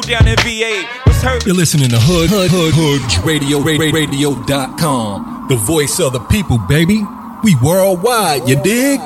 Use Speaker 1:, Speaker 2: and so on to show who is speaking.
Speaker 1: down in VA. What's hurt?
Speaker 2: You're listening to Hood Radio.com. The voice of the people, baby. We worldwide, you dig?